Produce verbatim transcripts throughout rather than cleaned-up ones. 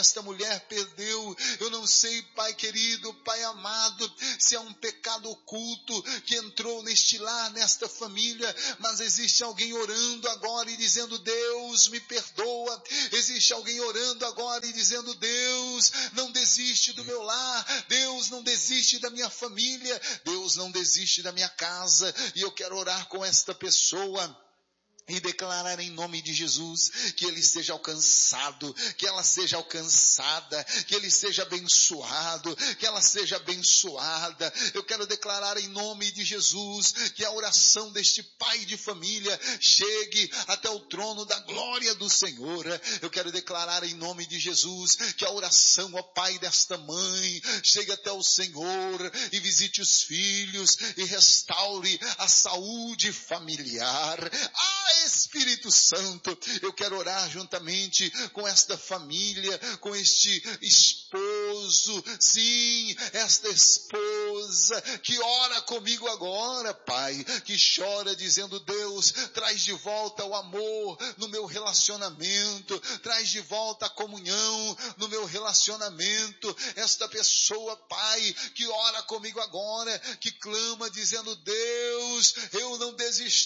esta mulher perdeu. Eu não sei, Pai querido, Pai amado, se é um pecado oculto que entrou neste lar, nesta família, mas existe alguém orando agora e dizendo: Deus, me perdoa. Existe alguém orando agora e dizendo: Deus, não desiste do meu lar. Deus, não desiste da minha família. Deus, não desiste da minha casa. E eu quero orar com esta pessoa e declarar em nome de Jesus que ele seja alcançado, que ela seja alcançada, que ele seja abençoado, que ela seja abençoada. Eu quero declarar em nome de Jesus que a oração deste pai de família chegue até o trono da glória do Senhor. Eu quero declarar em nome de Jesus que a oração, ó Pai, desta mãe chegue até o Senhor e visite os filhos e restaure a saúde familiar. Ah, Espírito Santo, eu quero orar juntamente com esta família, com este esposo, sim, esta esposa que ora comigo agora, Pai, que chora dizendo: Deus, traz de volta o amor no meu relacionamento, traz de volta a comunhão no meu relacionamento. Esta pessoa, Pai, que ora comigo agora, que clama dizendo: Deus, eu não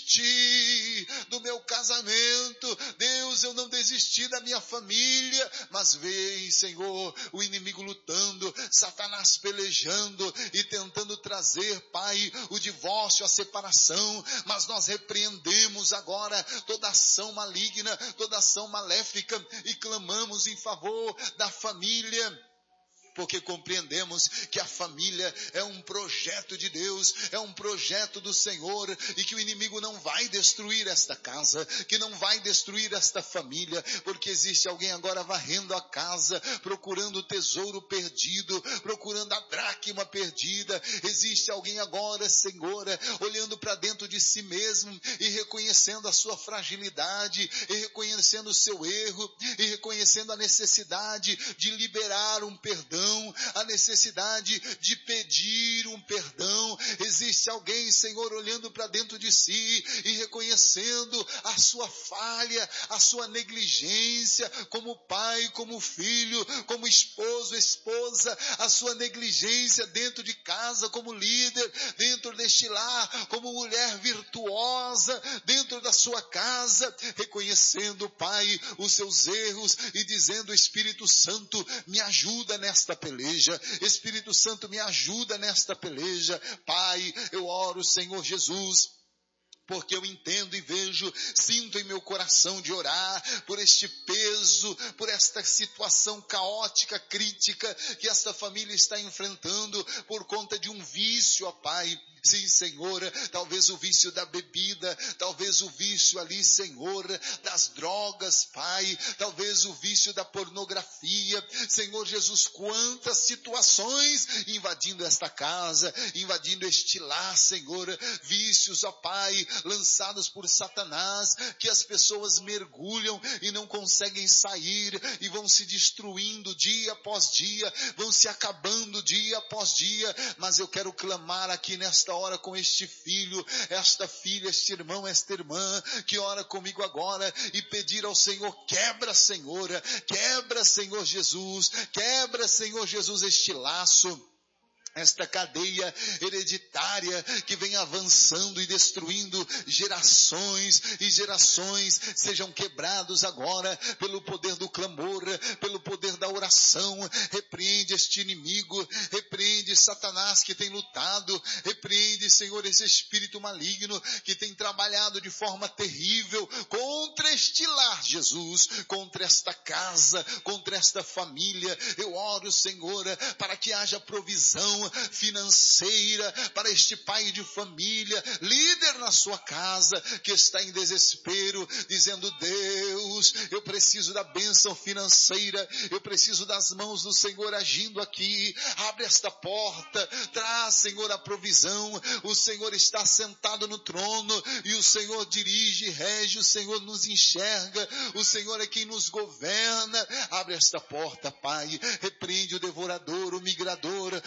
desisti do meu casamento, Deus, eu não desisti da minha família, mas vem, Senhor, o inimigo lutando, Satanás pelejando e tentando trazer, Pai, o divórcio, a separação, mas nós repreendemos agora toda ação maligna, toda ação maléfica e clamamos em favor da família, porque compreendemos que a família é um projeto de Deus, é um projeto do Senhor, e que o inimigo não vai destruir esta casa, que não vai destruir esta família, porque existe alguém agora varrendo a casa, procurando o tesouro perdido, procurando a dracma perdida. Existe alguém agora, Senhor, olhando para dentro de si mesmo e reconhecendo a sua fragilidade, e reconhecendo o seu erro, e reconhecendo a necessidade de liberar um perdão, a necessidade de pedir um perdão. Existe alguém, Senhor, olhando para dentro de si e reconhecendo a sua falha, a sua negligência, como pai, como filho, como esposo, esposa, a sua negligência dentro de casa, como líder, dentro deste lar, como mulher virtuosa, dentro da sua casa, reconhecendo, Pai, os seus erros e dizendo: Espírito Santo, me ajuda nesta peleja, Espírito Santo, me ajuda nesta peleja. Pai, eu oro, Senhor Jesus, porque eu entendo e vejo, sinto em meu coração de orar por este peso, por esta situação caótica, crítica, que esta família está enfrentando por conta de um vício, ó Pai. Sim, Senhor, talvez o vício da bebida, talvez o vício ali, Senhor, das drogas, Pai, talvez o vício da pornografia. Senhor Jesus, quantas situações invadindo esta casa, invadindo este lar, Senhor, vícios, ó Pai, lançados por Satanás, que as pessoas mergulham e não conseguem sair, e vão se destruindo dia após dia, vão se acabando dia após dia. Mas eu quero clamar aqui nesta hora com este filho, esta filha, este irmão, esta irmã, que ora comigo agora, e pedir ao Senhor: quebra, Senhor, quebra, Senhor Jesus, quebra, Senhor Jesus, este laço, esta cadeia hereditária que vem avançando e destruindo gerações e gerações, sejam quebrados agora pelo poder do clamor, pelo poder da oração. Repreende este inimigo, repreende Satanás que tem lutado, repreende, Senhor, esse espírito maligno que tem trabalhado de forma terrível contra este lar, Jesus, contra esta casa, contra esta família. Eu oro, Senhor, para que haja provisão financeira para este pai de família, líder na sua casa, que está em desespero, dizendo: Deus, eu preciso da bênção financeira, eu preciso das mãos do Senhor agindo aqui. Abre esta porta, traz, Senhor, a provisão. O Senhor está sentado no trono e o Senhor dirige, rege, o Senhor nos enxerga, o Senhor é quem nos governa. Abre esta porta, Pai, repreende o devorador, o migrador, o coração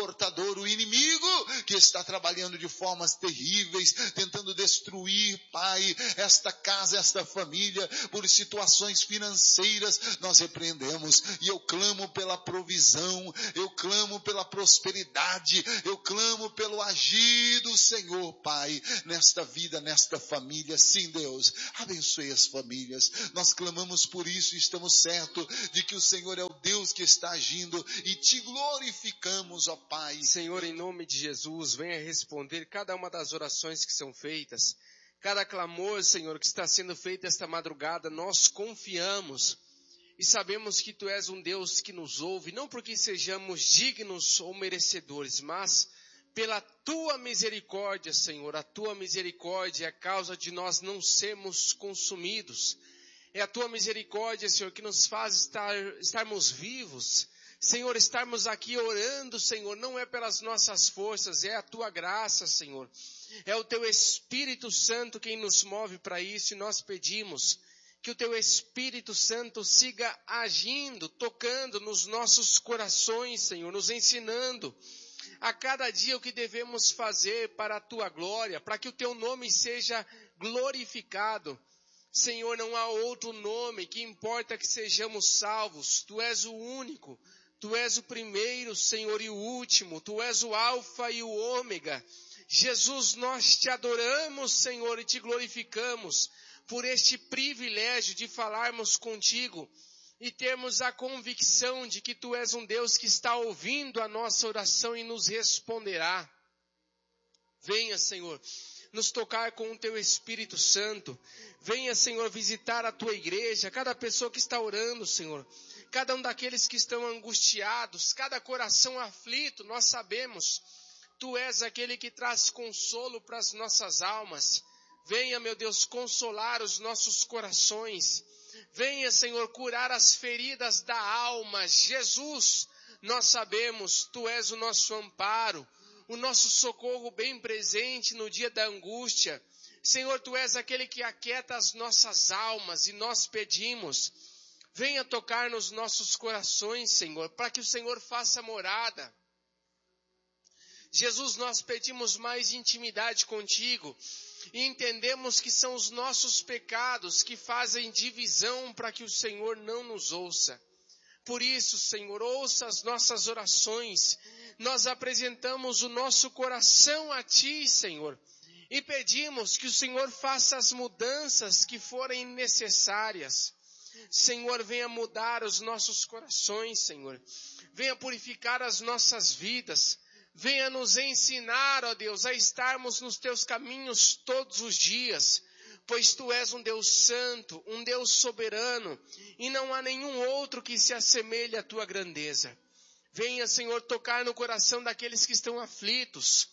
portador, o inimigo que está trabalhando de formas terríveis, tentando destruir, Pai, esta casa, esta família, por situações financeiras, nós repreendemos, e eu clamo pela provisão, eu clamo pela prosperidade, eu clamo pelo agir do Senhor, Pai, nesta vida, nesta família. Sim, Deus, abençoe as famílias. Nós clamamos por isso e estamos certos de que o Senhor é o Deus que está agindo e te glorificamos, ó Pai. Senhor, em nome de Jesus, venha responder cada uma das orações que são feitas, cada clamor, Senhor, que está sendo feito esta madrugada. Nós confiamos e sabemos que Tu és um Deus que nos ouve, não porque sejamos dignos ou merecedores, mas pela Tua misericórdia, Senhor. A Tua misericórdia é a causa de nós não sermos consumidos. É a Tua misericórdia, Senhor, que nos faz estar, estarmos vivos. Senhor, estarmos aqui orando, Senhor, não é pelas nossas forças, é a Tua graça, Senhor. É o Teu Espírito Santo quem nos move para isso, e nós pedimos que o Teu Espírito Santo siga agindo, tocando nos nossos corações, Senhor, nos ensinando a cada dia o que devemos fazer para a Tua glória, para que o Teu nome seja glorificado. Senhor, não há outro nome que importa que sejamos salvos. Tu és o único, Tu és o primeiro, Senhor, e o último. Tu és o alfa e o ômega. Jesus, nós Te adoramos, Senhor, e Te glorificamos por este privilégio de falarmos contigo e termos a convicção de que Tu és um Deus que está ouvindo a nossa oração e nos responderá. Venha, Senhor, nos tocar com o Teu Espírito Santo. Venha, Senhor, visitar a Tua igreja, cada pessoa que está orando, Senhor, cada um daqueles que estão angustiados, cada coração aflito. Nós sabemos, Tu és aquele que traz consolo para as nossas almas. Venha, meu Deus, consolar os nossos corações. Venha, Senhor, curar as feridas da alma. Jesus, nós sabemos, Tu és o nosso amparo, o nosso socorro bem presente no dia da angústia. Senhor, Tu és aquele que aquieta as nossas almas, e nós pedimos, venha tocar nos nossos corações, Senhor, para que o Senhor faça morada. Jesus, nós pedimos mais intimidade contigo e entendemos que são os nossos pecados que fazem divisão para que o Senhor não nos ouça. Por isso, Senhor, ouça as nossas orações. Nós apresentamos o nosso coração a Ti, Senhor, e pedimos que o Senhor faça as mudanças que forem necessárias. Senhor, venha mudar os nossos corações, Senhor. Venha purificar as nossas vidas. Venha nos ensinar, ó Deus, a estarmos nos Teus caminhos todos os dias, pois Tu és um Deus santo, um Deus soberano, e não há nenhum outro que se assemelhe à Tua grandeza. Venha, Senhor, tocar no coração daqueles que estão aflitos.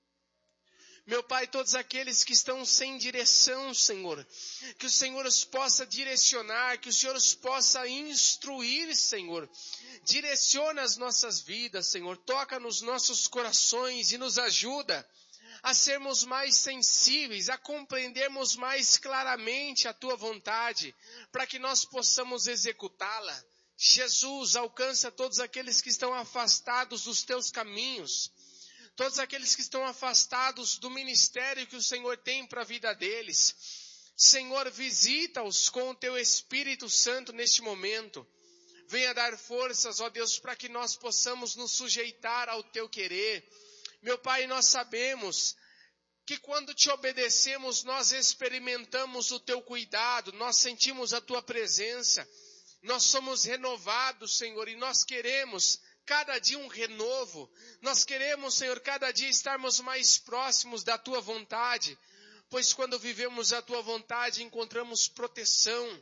Meu Pai, todos aqueles que estão sem direção, Senhor, que o Senhor os possa direcionar, que o Senhor os possa instruir, Senhor. Direciona as nossas vidas, Senhor, toca nos nossos corações e nos ajuda a sermos mais sensíveis, a compreendermos mais claramente a Tua vontade, para que nós possamos executá-la. Jesus, alcança todos aqueles que estão afastados dos Teus caminhos, todos aqueles que estão afastados do ministério que o Senhor tem para a vida deles. Senhor, visita-os com o Teu Espírito Santo neste momento. Venha dar forças, ó Deus, para que nós possamos nos sujeitar ao Teu querer. Meu Pai, nós sabemos que quando Te obedecemos, nós experimentamos o Teu cuidado, nós sentimos a Tua presença, nós somos renovados, Senhor, e nós queremos cada dia um renovo. Nós queremos, Senhor, cada dia estarmos mais próximos da Tua vontade, pois quando vivemos a Tua vontade, encontramos proteção,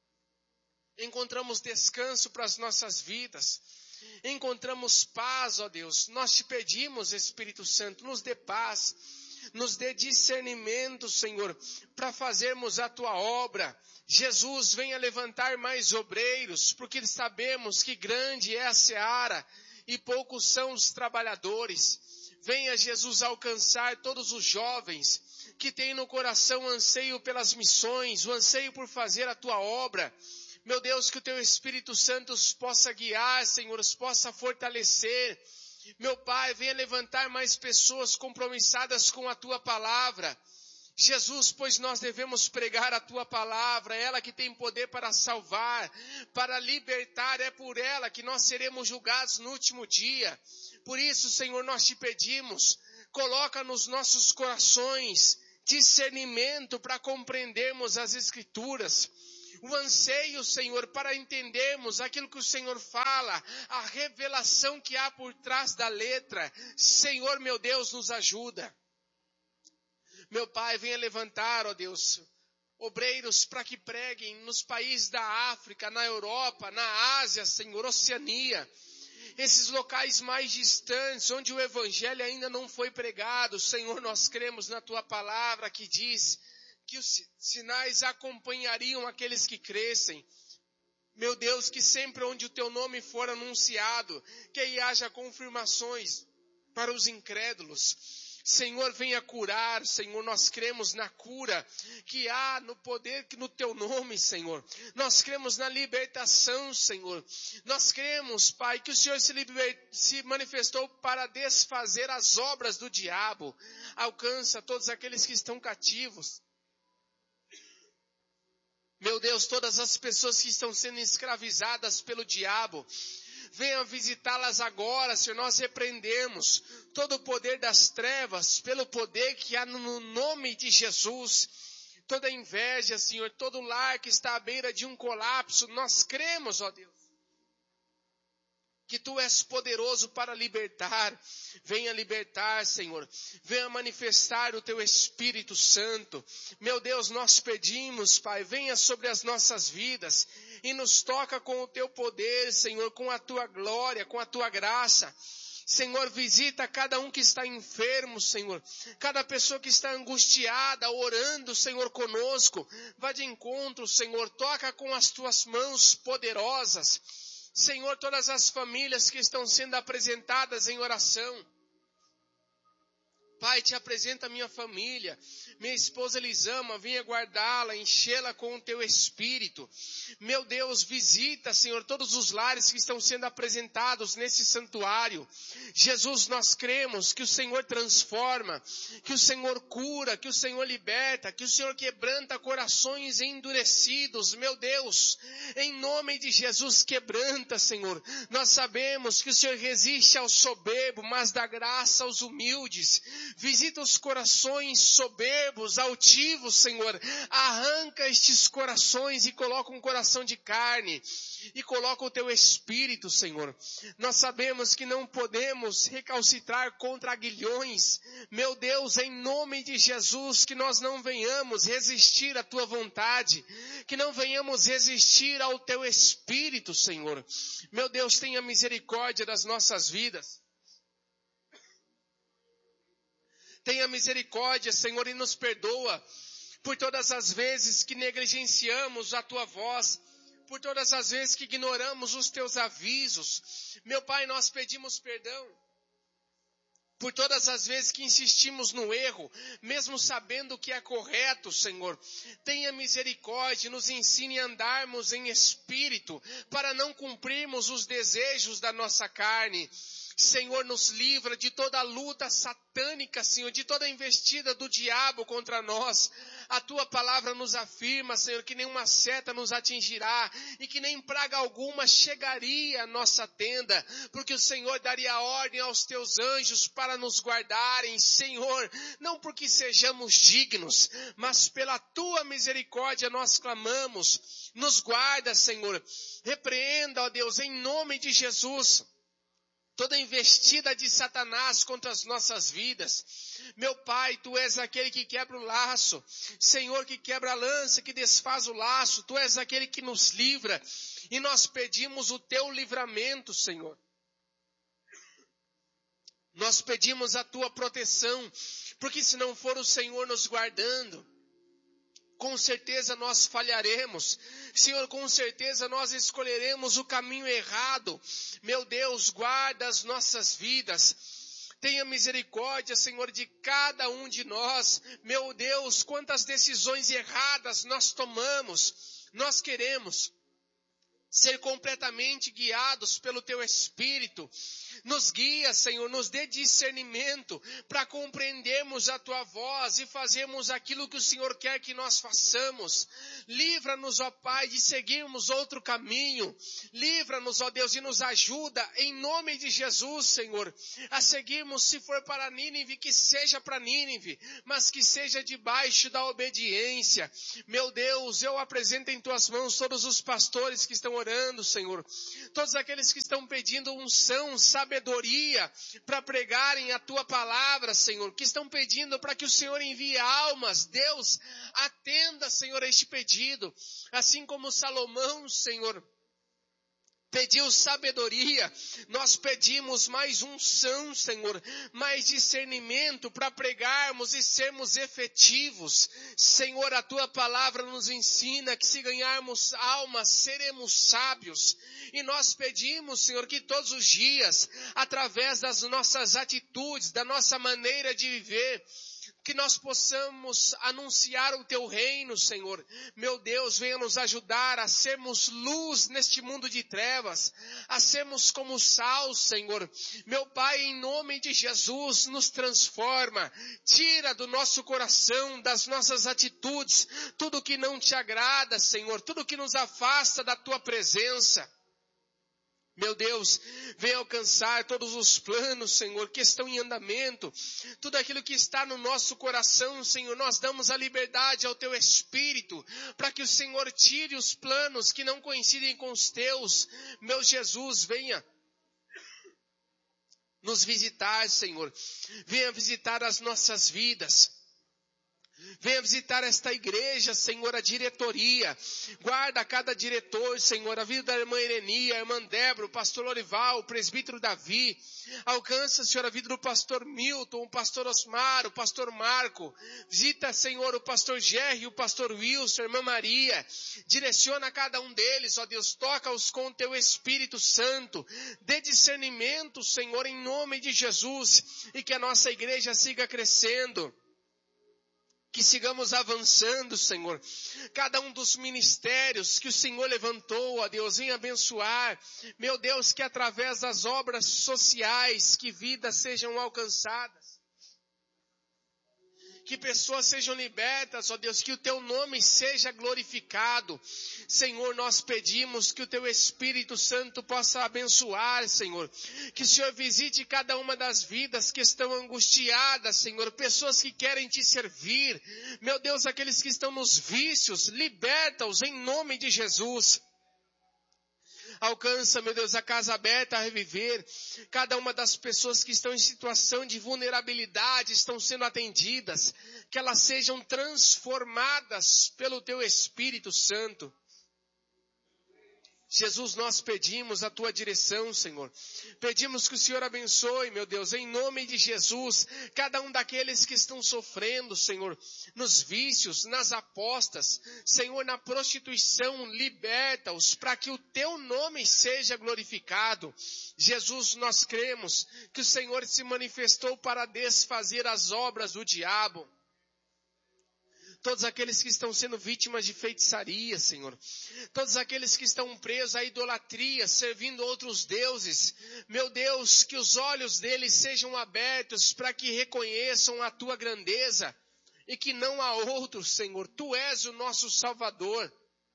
encontramos descanso para as nossas vidas, encontramos paz, ó Deus. Nós Te pedimos, Espírito Santo, nos dê paz, nos dê discernimento, Senhor, para fazermos a Tua obra. Jesus, venha levantar mais obreiros, porque sabemos que grande é a seara e poucos são os trabalhadores. Venha, Jesus, alcançar todos os jovens que têm no coração anseio pelas missões, o anseio por fazer a Tua obra. Meu Deus, que o Teu Espírito Santo os possa guiar, Senhor, os possa fortalecer Meu Pai, venha levantar mais pessoas compromissadas com a Tua palavra. Jesus, pois nós devemos pregar a Tua palavra, ela que tem poder para salvar, para libertar, é por ela que nós seremos julgados no último dia. Por isso, Senhor, nós te pedimos, coloca nos nossos corações discernimento para compreendermos as Escrituras, o anseio, Senhor, para entendermos aquilo que o Senhor fala, a revelação que há por trás da letra. Senhor, meu Deus, nos ajuda. Meu Pai, venha levantar, ó Deus, obreiros para que preguem nos países da África, na Europa, na Ásia, Senhor, Oceania. Esses locais mais distantes, onde o Evangelho ainda não foi pregado. Senhor, nós cremos na Tua palavra que diz que os sinais acompanhariam aqueles que crescem. Meu Deus, que sempre onde o Teu nome for anunciado, que aí haja confirmações para os incrédulos. Senhor, venha curar, Senhor, nós cremos na cura que há no poder que no Teu nome, Senhor. Nós cremos na libertação, Senhor. Nós cremos, Pai, que o Senhor se, liber... se manifestou para desfazer as obras do diabo. Alcança todos aqueles que estão cativos. Meu Deus, todas as pessoas que estão sendo escravizadas pelo diabo, venha visitá-las agora, Senhor. Nós repreendemos todo o poder das trevas, pelo poder que há no nome de Jesus. Toda inveja, Senhor, todo lar que está à beira de um colapso, nós cremos, ó Deus, que Tu és poderoso para libertar. Venha libertar, Senhor. Venha manifestar o Teu Espírito Santo. Meu Deus, nós pedimos, Pai, venha sobre as nossas vidas e nos toca com o Teu poder, Senhor, com a Tua glória, com a Tua graça. Senhor, visita cada um que está enfermo, Senhor. Cada pessoa que está angustiada, orando, Senhor, conosco. Vá de encontro, Senhor. Toca com as Tuas mãos poderosas. Senhor, todas as famílias que estão sendo apresentadas em oração. Pai, te apresenta a minha família. Minha esposa Elisama, venha guardá-la, enchê-la com o Teu Espírito. Meu Deus, visita, Senhor, todos os lares que estão sendo apresentados nesse santuário. Jesus, nós cremos que o Senhor transforma, que o Senhor cura, que o Senhor liberta, que o Senhor quebranta corações endurecidos. Meu Deus, em nome de Jesus, quebranta, Senhor. Nós sabemos que o Senhor resiste ao soberbo, mas dá graça aos humildes. Visita os corações soberbos, altivos, Senhor. Arranca estes corações e coloca um coração de carne. E coloca o Teu Espírito, Senhor. Nós sabemos que não podemos recalcitrar contra aguilhões. Meu Deus, em nome de Jesus, que nós não venhamos resistir à Tua vontade. Que não venhamos resistir ao Teu Espírito, Senhor. Meu Deus, tenha misericórdia das nossas vidas. Tenha misericórdia, Senhor, e nos perdoa por todas as vezes que negligenciamos a Tua voz, por todas as vezes que ignoramos os Teus avisos. Meu Pai, nós pedimos perdão por todas as vezes que insistimos no erro, mesmo sabendo que é correto, Senhor. Tenha misericórdia e nos ensine a andarmos em espírito, para não cumprirmos os desejos da nossa carne. Senhor, nos livra de toda a luta satânica, Senhor, de toda a investida do diabo contra nós. A Tua palavra nos afirma, Senhor, que nenhuma seta nos atingirá e que nem praga alguma chegaria à nossa tenda, porque o Senhor daria ordem aos Teus anjos para nos guardarem, Senhor, não porque sejamos dignos, mas pela Tua misericórdia nós clamamos. Nos guarda, Senhor. Repreenda, ó Deus, em nome de Jesus, toda investida de Satanás contra as nossas vidas. Meu Pai, Tu és aquele que quebra o laço. Senhor, que quebra a lança, que desfaz o laço. Tu és aquele que nos livra. E nós pedimos o Teu livramento, Senhor. Nós pedimos a Tua proteção, porque se não for o Senhor nos guardando, com certeza nós falharemos. Senhor, com certeza nós escolheremos o caminho errado. Meu Deus, guarda as nossas vidas. Tenha misericórdia, Senhor, de cada um de nós. Meu Deus, quantas decisões erradas nós tomamos. Nós queremos ser completamente guiados pelo Teu Espírito. Nos guia, Senhor, nos dê discernimento para compreendermos a Tua voz e fazermos aquilo que o Senhor quer que nós façamos. Livra-nos, ó Pai, de seguirmos outro caminho. Livra-nos, ó Deus, e nos ajuda, em nome de Jesus, Senhor, a seguirmos, se for para Nínive, que seja para Nínive, mas que seja debaixo da obediência. Meu Deus, eu apresento em Tuas mãos todos os pastores que estão orando, Senhor. Todos aqueles que estão pedindo unção, sabedoria, para pregarem a Tua palavra, Senhor. Que estão pedindo para que o Senhor envie almas. Deus, atenda, Senhor, a este pedido. Assim como Salomão, Senhor, pediu sabedoria, nós pedimos mais unção, Senhor, mais discernimento para pregarmos e sermos efetivos. Senhor, a Tua palavra nos ensina que se ganharmos almas, seremos sábios. E nós pedimos, Senhor, que todos os dias, através das nossas atitudes, da nossa maneira de viver, que nós possamos anunciar o Teu reino, Senhor. Meu Deus, venha nos ajudar a sermos luz neste mundo de trevas, a sermos como sal, Senhor. Meu Pai, em nome de Jesus, nos transforma. Tira do nosso coração, das nossas atitudes, tudo que não Te agrada, Senhor, tudo que nos afasta da Tua presença. Meu Deus, venha alcançar todos os planos, Senhor, que estão em andamento. Tudo aquilo que está no nosso coração, Senhor, nós damos a liberdade ao Teu Espírito, para que o Senhor tire os planos que não coincidem com os Teus. Meu Jesus, venha nos visitar, Senhor. Venha visitar as nossas vidas. Venha visitar esta igreja, Senhor, a diretoria. Guarda cada diretor, Senhor, a vida da irmã Irenia, a irmã Débora, o pastor Lorival, o presbítero Davi. Alcança, Senhor, a vida do pastor Milton, o pastor Osmar, o pastor Marco. Visita, Senhor, o pastor Gerry, o pastor Wilson, a irmã Maria. Direciona cada um deles, ó Deus, toca-os com o Teu Espírito Santo. Dê discernimento, Senhor, em nome de Jesus, e que a nossa igreja siga crescendo. Que sigamos avançando, Senhor. Cada um dos ministérios que o Senhor levantou, ó Deus, venha abençoar. Meu Deus, que através das obras sociais, que vidas sejam alcançadas. Que pessoas sejam libertas, ó Deus, que o Teu nome seja glorificado. Senhor, nós pedimos que o Teu Espírito Santo possa abençoar, Senhor. Que o Senhor visite cada uma das vidas que estão angustiadas, Senhor. Pessoas que querem Te servir. Meu Deus, aqueles que estão nos vícios, liberta-os em nome de Jesus. Alcança, meu Deus, a casa aberta a reviver. Cada uma das pessoas que estão em situação de vulnerabilidade estão sendo atendidas. Que elas sejam transformadas pelo Teu Espírito Santo. Jesus, nós pedimos a Tua direção, Senhor. Pedimos que o Senhor abençoe, meu Deus, em nome de Jesus, cada um daqueles que estão sofrendo, Senhor, nos vícios, nas apostas, Senhor, na prostituição, liberta-os para que o Teu nome seja glorificado. Jesus, nós cremos que o Senhor se manifestou para desfazer as obras do diabo. Todos aqueles que estão sendo vítimas de feitiçaria, Senhor. Todos aqueles que estão presos à idolatria, servindo outros deuses. Meu Deus, que os olhos deles sejam abertos para que reconheçam a Tua grandeza. E que não há outro, Senhor. Tu és o nosso Salvador.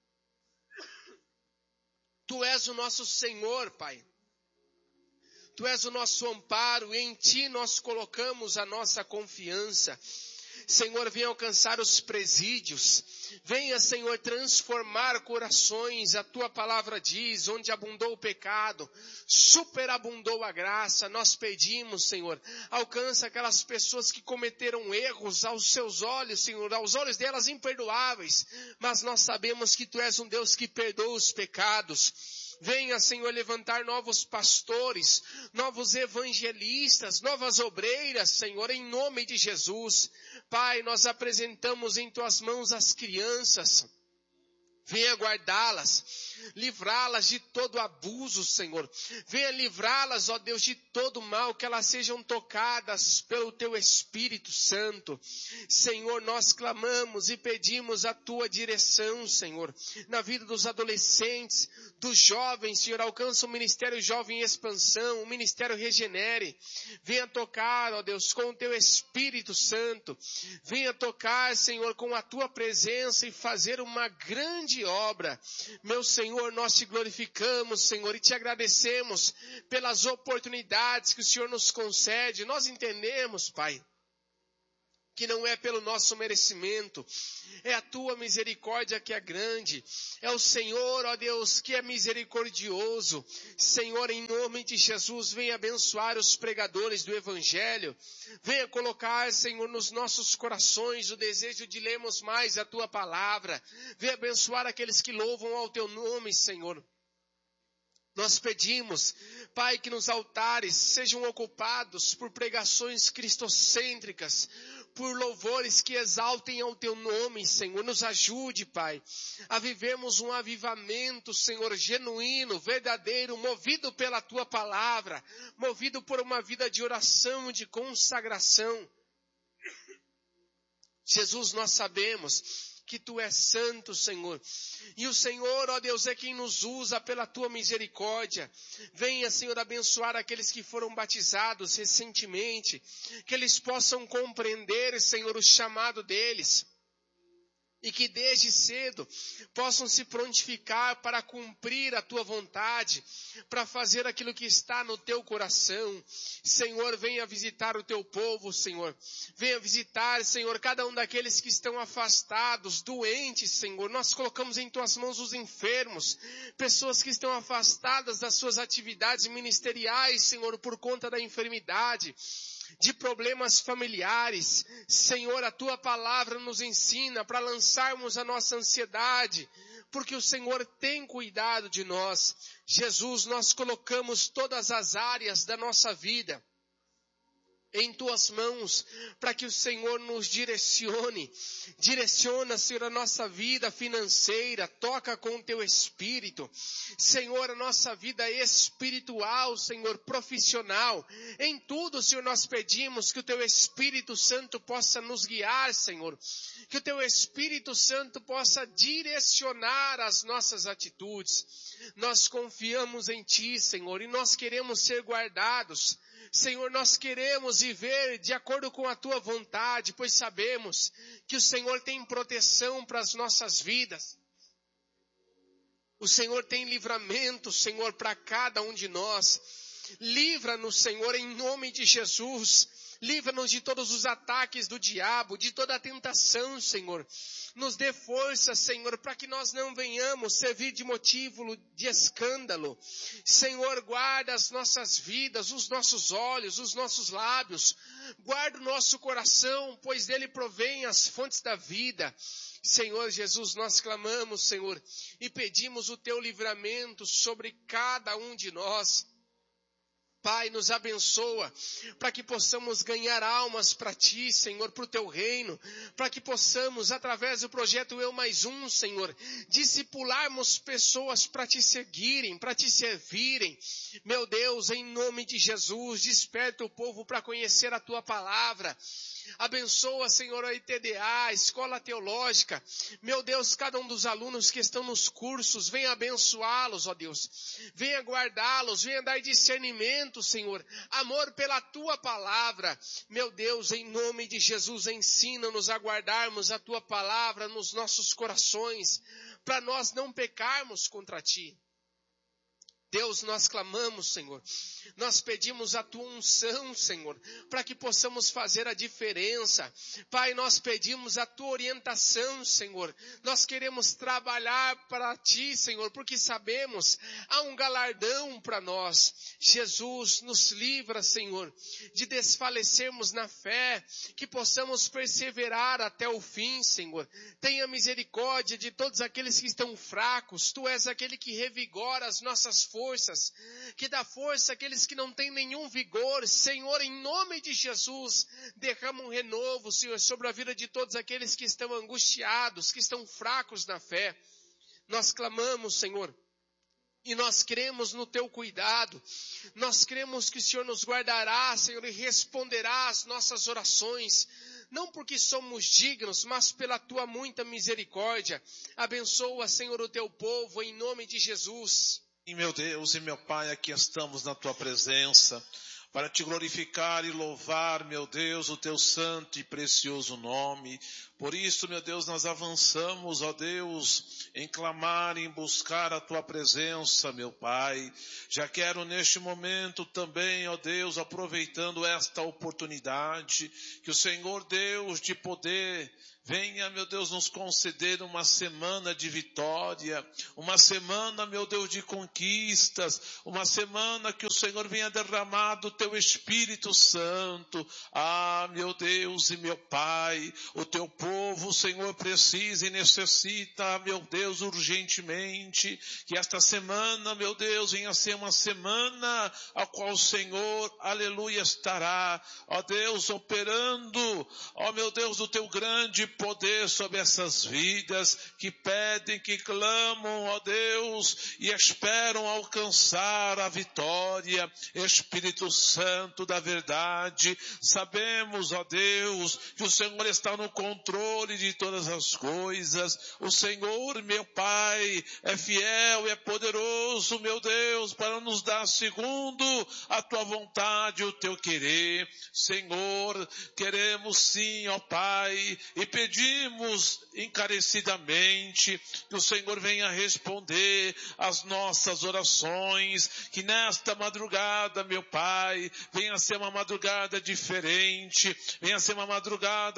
Tu és o nosso Senhor, Pai. Tu és o nosso amparo e em Ti nós colocamos a nossa confiança. Senhor, venha alcançar os presídios. Venha, Senhor, transformar corações. A Tua palavra diz, onde abundou o pecado, superabundou a graça. Nós pedimos, Senhor, alcança aquelas pessoas que cometeram erros aos Seus olhos, Senhor, aos olhos delas imperdoáveis. Mas nós sabemos que Tu és um Deus que perdoa os pecados. Venha, Senhor, levantar novos pastores, novos evangelistas, novas obreiras, Senhor, em nome de Jesus. Pai, nós apresentamos em Tuas mãos as crianças. Venha guardá-las, livrá-las de todo abuso, Senhor. Venha livrá-las, ó Deus, de todo mal, que elas sejam tocadas pelo Teu Espírito Santo. Senhor, nós clamamos e pedimos a Tua direção, Senhor, na vida dos adolescentes, dos jovens, Senhor, alcança o Ministério Jovem em Expansão, o Ministério Regenere. Venha tocar, ó Deus, com o Teu Espírito Santo. Venha tocar, Senhor, com a Tua presença e fazer uma grande obra. Meu Senhor, nós Te glorificamos, Senhor, e Te agradecemos pelas oportunidades que o Senhor nos concede. Nós entendemos, Pai, que não é pelo nosso merecimento, é a Tua misericórdia que é grande, é o Senhor, ó Deus, que é misericordioso. Senhor, em nome de Jesus, venha abençoar os pregadores do Evangelho, venha colocar, Senhor, nos nossos corações o desejo de lermos mais a Tua palavra, venha abençoar aqueles que louvam ao Teu nome, Senhor. Nós pedimos, Pai, que nos altares sejam ocupados por pregações cristocêntricas, por louvores que exaltem ao Teu nome, Senhor. Nos ajude, Pai, a vivermos um avivamento, Senhor, genuíno, verdadeiro, movido pela Tua palavra, movido por uma vida de oração, de consagração. Jesus, nós sabemos que Tu és santo, Senhor. E o Senhor, ó Deus, é quem nos usa pela Tua misericórdia. Venha, Senhor, abençoar aqueles que foram batizados recentemente, que eles possam compreender, Senhor, o chamado deles. E que desde cedo possam se prontificar para cumprir a Tua vontade, para fazer aquilo que está no Teu coração. Senhor, venha visitar o Teu povo, Senhor. Venha visitar, Senhor, cada um daqueles que estão afastados, doentes, Senhor. Nós colocamos em Tuas mãos os enfermos, pessoas que estão afastadas das suas atividades ministeriais, Senhor, por conta da enfermidade, de problemas familiares. Senhor, a Tua palavra nos ensina para lançarmos a nossa ansiedade, porque o Senhor tem cuidado de nós. Jesus, nós colocamos todas as áreas da nossa vida em Tuas mãos, para que o Senhor nos direcione. Direciona, Senhor, a nossa vida financeira, toca com o Teu Espírito. Senhor, a nossa vida espiritual, Senhor, profissional. Em tudo, Senhor, nós pedimos que o Teu Espírito Santo possa nos guiar, Senhor. Que o Teu Espírito Santo possa direcionar as nossas atitudes. Nós confiamos em Ti, Senhor, e nós queremos ser guardados. Senhor, nós queremos viver de acordo com a Tua vontade, pois sabemos que o Senhor tem proteção para as nossas vidas. O Senhor tem livramento, Senhor, para cada um de nós. Livra-nos, Senhor, em nome de Jesus. Livra-nos de todos os ataques do diabo, de toda a tentação, Senhor. Nos dê força, Senhor, para que nós não venhamos servir de motivo de escândalo. Senhor, guarda as nossas vidas, os nossos olhos, os nossos lábios. Guarda o nosso coração, pois dele provém as fontes da vida. Senhor Jesus, nós clamamos, Senhor, e pedimos o Teu livramento sobre cada um de nós. Pai, nos abençoa, para que possamos ganhar almas para Ti, Senhor, para o Teu reino, para que possamos, através do projeto Eu Mais Um, Senhor, discipularmos pessoas para Te seguirem, para Te servirem. Meu Deus, em nome de Jesus, desperta o povo para conhecer a Tua palavra. Abençoa, Senhor, a I T D A, a Escola Teológica. Meu Deus, cada um dos alunos que estão nos cursos, venha abençoá-los, ó Deus. Venha guardá-los, venha dar discernimento, Senhor. Amor pela Tua palavra. Meu Deus, em nome de Jesus, ensina-nos a guardarmos a Tua palavra nos nossos corações, para nós não pecarmos contra Ti. Deus, nós clamamos, Senhor, nós pedimos a Tua unção, Senhor, para que possamos fazer a diferença. Pai, nós pedimos a Tua orientação, Senhor, nós queremos trabalhar para Ti, Senhor, porque sabemos, há um galardão para nós. Jesus, nos livra, Senhor, de desfalecermos na fé, que possamos perseverar até o fim, Senhor. Tenha misericórdia de todos aqueles que estão fracos, Tu és aquele que revigora as nossas forças, Forças, que dá força àqueles que não têm nenhum vigor. Senhor, em nome de Jesus, derrama um renovo, Senhor, sobre a vida de todos aqueles que estão angustiados, que estão fracos na fé. Nós clamamos, Senhor, e nós cremos no Teu cuidado. Nós cremos que o Senhor nos guardará, Senhor, e responderá às nossas orações. não porque somos dignos, mas pela tua muita misericórdia. Abençoa, Senhor, o teu povo, em nome de Jesus. E meu Deus e meu Pai, aqui estamos na tua presença, para te glorificar e louvar, meu Deus, o teu santo e precioso nome. Por isso, meu Deus, nós avançamos, ó Deus, em clamar, em buscar a tua presença, meu Pai. Já quero neste momento também, ó Deus, aproveitando esta oportunidade, que o Senhor Deus de poder venha, meu Deus, nos conceder uma semana de vitória, uma semana, meu Deus, de conquistas, uma semana que o Senhor venha derramar do teu Espírito Santo. Ah, meu Deus e meu Pai, o teu povo, o Senhor, precisa e necessita, meu Deus, urgentemente, que esta semana, meu Deus, venha ser uma semana a qual o Senhor, aleluia, estará, ó Deus, operando, ó meu Deus, o teu grande poder sobre essas vidas que pedem, que clamam, ó Deus, e esperam alcançar a vitória. Espírito Santo da verdade, sabemos, ó Deus, que o Senhor está no controle de todas as coisas. O Senhor, meu Pai, é fiel, é poderoso, meu Deus, para nos dar segundo a tua vontade, o teu querer. Senhor, queremos sim, ó Pai, e pedimos encarecidamente que o Senhor venha responder às nossas orações, que nesta madrugada, meu Pai, venha ser uma madrugada diferente, venha ser uma madrugada